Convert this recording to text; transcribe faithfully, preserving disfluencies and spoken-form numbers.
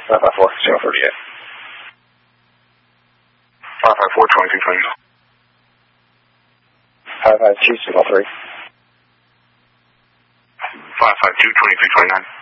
five five four, zero thirty-eight. five five four, twenty-three twenty-nine. five five two, signal three. five five two, twenty-three twenty-nine.